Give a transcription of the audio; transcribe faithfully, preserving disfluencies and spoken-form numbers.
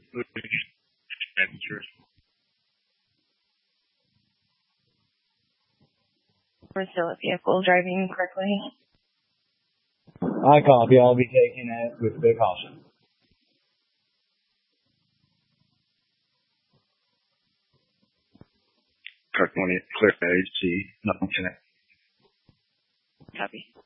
Still a vehicle driving quickly. I copy. I'll be taking it with a bit of caution. Car twenty, clear to H C, nothing connect. Copy.